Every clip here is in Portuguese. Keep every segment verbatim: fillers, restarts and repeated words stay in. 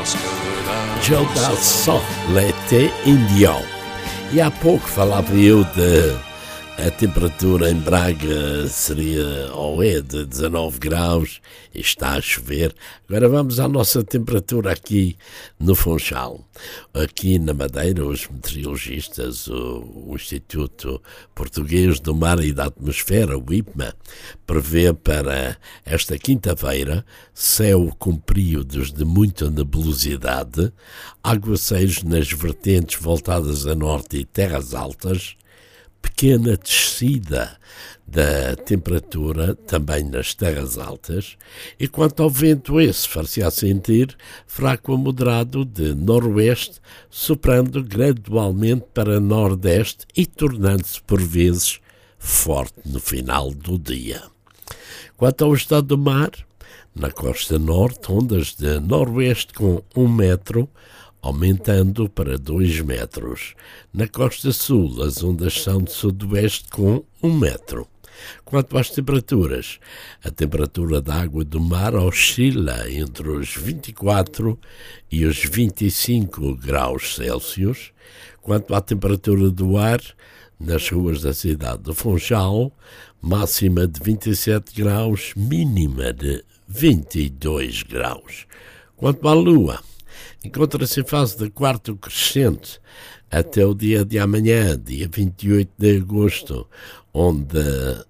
Joe Dassin, l'été indien. E há pouco falava eu de a temperatura em Braga seria ou é de dezanove graus e está a chover. Agora vamos à nossa temperatura aqui no Funchal. Aqui na Madeira, os meteorologistas, o, o Instituto Português do Mar e da Atmosfera, o IPMA, prevê para esta quinta-feira céu com períodos de muita nebulosidade, aguaceiros nas vertentes voltadas a norte e terras altas, pequena descida da temperatura também nas terras altas, e quanto ao vento, esse far-se-á sentir fraco a moderado de noroeste, soprando gradualmente para nordeste e tornando-se por vezes forte no final do dia. Quanto ao estado do mar, na costa norte, ondas de noroeste com um metro, aumentando para dois metros. Na costa sul, as ondas são de sudoeste com um metro. Quanto às temperaturas, a temperatura da água do mar oscila entre os vinte e quatro e os vinte e cinco graus Celsius. Quanto à temperatura do ar, nas ruas da cidade do Funchal, máxima de vinte e sete graus, mínima de vinte e dois graus. Quanto à lua, encontra-se em fase de quarto crescente até o dia de amanhã, dia vinte e oito de agosto, onde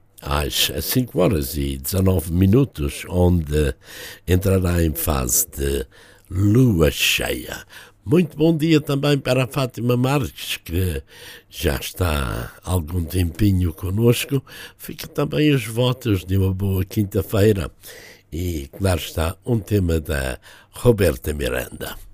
às cinco horas e dezanove minutos, onde entrará em fase de lua cheia. Muito bom dia também para a Fátima Marques, que já está há algum tempinho conosco. Fica também os votos de uma boa quinta-feira. E, claro está, um tema da Roberta Miranda.